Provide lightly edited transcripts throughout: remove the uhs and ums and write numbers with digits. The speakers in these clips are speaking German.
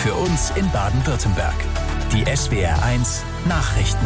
für uns in Baden-Württemberg. Die SWR1 Nachrichten.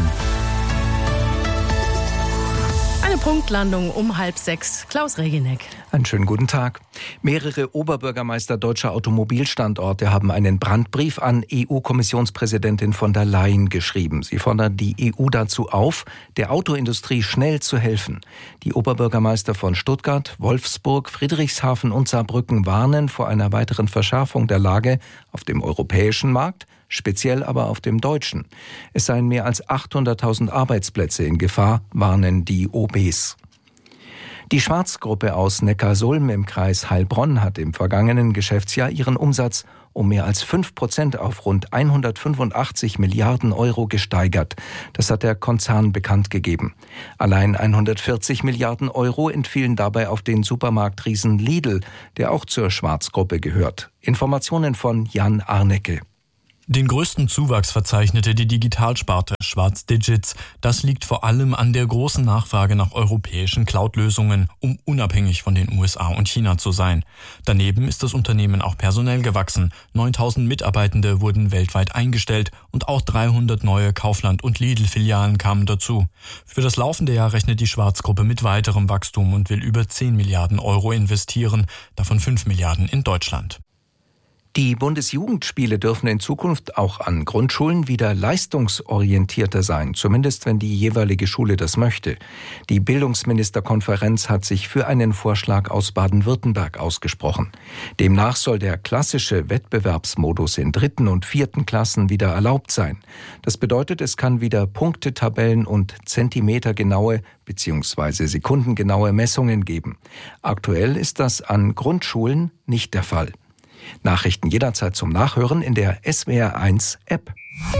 Eine Punktlandung um 5:30. Klaus Reginek. Einen schönen guten Tag. Mehrere Oberbürgermeister deutscher Automobilstandorte haben einen Brandbrief an EU-Kommissionspräsidentin von der Leyen geschrieben. Sie fordern die EU dazu auf, der Autoindustrie schnell zu helfen. Die Oberbürgermeister von Stuttgart, Wolfsburg, Friedrichshafen und Saarbrücken warnen vor einer weiteren Verschärfung der Lage auf dem europäischen Markt, speziell aber auf dem deutschen. Es seien mehr als 800.000 Arbeitsplätze in Gefahr, warnen die OBs. Die Schwarz-Gruppe aus Neckarsulm im Kreis Heilbronn hat im vergangenen Geschäftsjahr ihren Umsatz um mehr als 5% auf rund 185 Milliarden Euro gesteigert. Das hat der Konzern bekannt gegeben. Allein 140 Milliarden Euro entfielen dabei auf den Supermarktriesen Lidl, der auch zur Schwarz-Gruppe gehört. Informationen von Jan Arnecke. Den größten Zuwachs verzeichnete die Digitalsparte Schwarz Digits. Das liegt vor allem an der großen Nachfrage nach europäischen Cloud-Lösungen, um unabhängig von den USA und China zu sein. Daneben ist das Unternehmen auch personell gewachsen. 9.000 Mitarbeitende wurden weltweit eingestellt und auch 300 neue Kaufland- und Lidl-Filialen kamen dazu. Für das laufende Jahr rechnet die Schwarz-Gruppe mit weiterem Wachstum und will über 10 Milliarden Euro investieren, davon 5 Milliarden in Deutschland. Die Bundesjugendspiele dürfen in Zukunft auch an Grundschulen wieder leistungsorientierter sein, zumindest wenn die jeweilige Schule das möchte. Die Bildungsministerkonferenz hat sich für einen Vorschlag aus Baden-Württemberg ausgesprochen. Demnach soll der klassische Wettbewerbsmodus in 3. und 4. Klassen wieder erlaubt sein. Das bedeutet, es kann wieder Punktetabellen und zentimetergenaue bzw. sekundengenaue Messungen geben. Aktuell ist das an Grundschulen nicht der Fall. Nachrichten jederzeit zum Nachhören in der SWR1 App.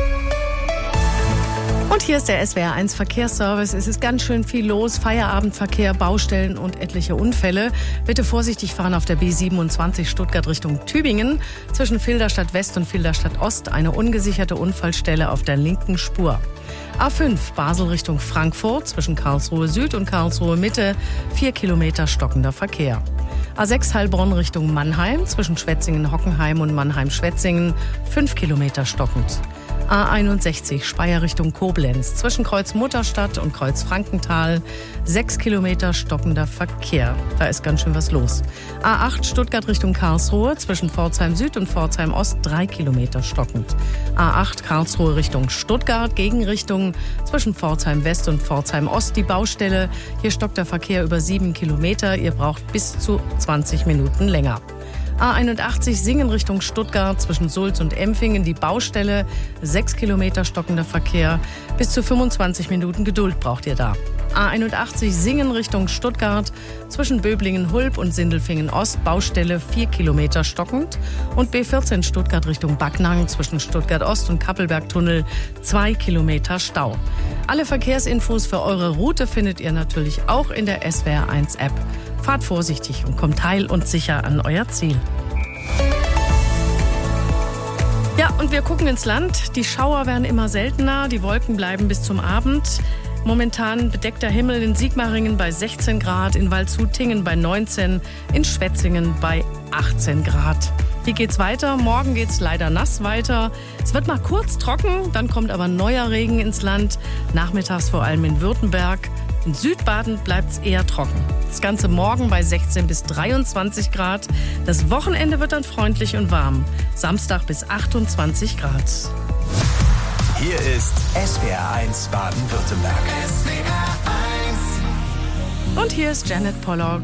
Und hier ist der SWR1 Verkehrsservice. Es ist ganz schön viel los. Feierabendverkehr, Baustellen und etliche Unfälle. Bitte vorsichtig fahren auf der B27 Stuttgart Richtung Tübingen. Zwischen Filderstadt West und Filderstadt Ost eine ungesicherte Unfallstelle auf der linken Spur. A5 Basel Richtung Frankfurt zwischen Karlsruhe Süd und Karlsruhe Mitte 4 Kilometer stockender Verkehr. A6 Heilbronn Richtung Mannheim zwischen Schwetzingen-Hockenheim und Mannheim-Schwetzingen 5 Kilometer stockend. A61 Speyer Richtung Koblenz zwischen Kreuz Mutterstadt und Kreuz Frankenthal 6 Kilometer stockender Verkehr. Da ist ganz schön was los. A8 Stuttgart Richtung Karlsruhe zwischen Pforzheim Süd und Pforzheim Ost 3 Kilometer stockend. A8 Karlsruhe Richtung Stuttgart Gegenrichtung zwischen Pforzheim West und Pforzheim Ost die Baustelle. Hier stockt der Verkehr über 7 Kilometer. Ihr braucht bis zu 20 Minuten länger. A81 Singen Richtung Stuttgart zwischen Sulz und Empfingen die Baustelle, 6 Kilometer stockender Verkehr, bis zu 25 Minuten Geduld braucht ihr da. A81 Singen Richtung Stuttgart zwischen Böblingen-Hulb und Sindelfingen-Ost, Baustelle 4 Kilometer stockend und B14 Stuttgart Richtung Backnang zwischen Stuttgart-Ost und Kappelbergtunnel 2 Kilometer Stau. Alle Verkehrsinfos für eure Route findet ihr natürlich auch in der SWR1-App. Fahrt vorsichtig und kommt heil und sicher an euer Ziel. Ja, und wir gucken ins Land. Die Schauer werden immer seltener, die Wolken bleiben bis zum Abend. Momentan bedeckter Himmel in Sigmaringen bei 16 Grad, in Waldshut-Tiengen bei 19, in Schwetzingen bei 18 Grad. Wie geht's weiter? Morgen geht's leider nass weiter. Es wird mal kurz trocken, dann kommt aber neuer Regen ins Land. Nachmittags vor allem in Württemberg. In Südbaden bleibt's eher trocken. Das Ganze morgen bei 16 bis 23 Grad. Das Wochenende wird dann freundlich und warm. Samstag bis 28 Grad. Hier ist SWR1 Baden-Württemberg. Und hier ist Janet Pollock.